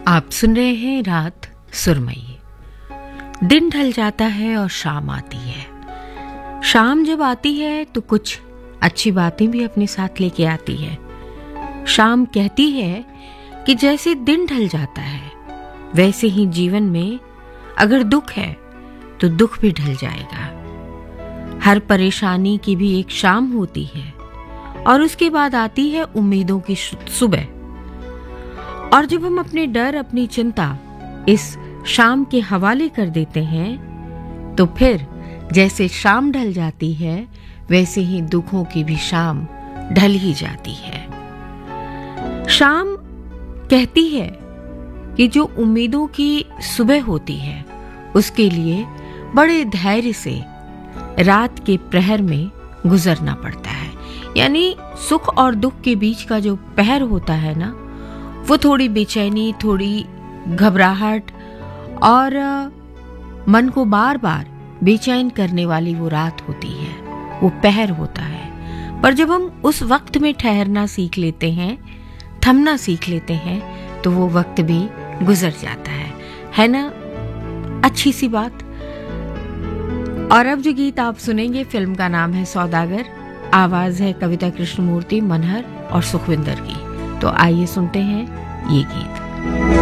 आप सुन रहे हैं रात सुरमई। दिन ढल जाता है और शाम आती है। शाम जब आती है तो कुछ अच्छी बातें भी अपने साथ लेके आती है। शाम कहती है कि जैसे दिन ढल जाता है वैसे ही जीवन में अगर दुख है तो दुख भी ढल जाएगा। हर परेशानी की भी एक शाम होती है और उसके बाद आती है उम्मीदों की सुबह। और जब हम अपने डर, अपनी चिंता इस शाम के हवाले कर देते हैं तो फिर जैसे शाम ढल जाती है वैसे ही दुखों की भी शाम ढल ही जाती है। शाम कहती है कि जो उम्मीदों की सुबह होती है उसके लिए बड़े धैर्य से रात के प्रहर में गुजरना पड़ता है। यानी सुख और दुख के बीच का जो पहर होता है ना, वो थोड़ी बेचैनी, थोड़ी घबराहट और मन को बार बार बेचैन करने वाली वो रात होती है, वो पहर होता है। पर जब हम उस वक्त में ठहरना सीख लेते हैं, थमना सीख लेते हैं, तो वो वक्त भी गुजर जाता है ना? अच्छी सी बात। और अब जो गीत आप सुनेंगे, फिल्म का नाम है सौदागर, आवाज है कविता कृष्णमूर्ति, मनहर और सुखविंदर की। तो आइए सुनते हैं ये गीत।